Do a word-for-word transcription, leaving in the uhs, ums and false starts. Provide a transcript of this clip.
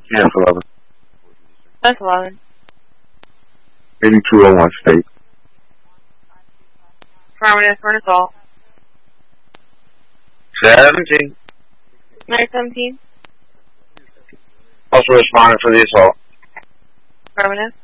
Yes, eleven. That's eleven. eighty-two oh one state. Affirmative for an assault. seventeen. nine seventeen. Also responding for the assault. Affirmative.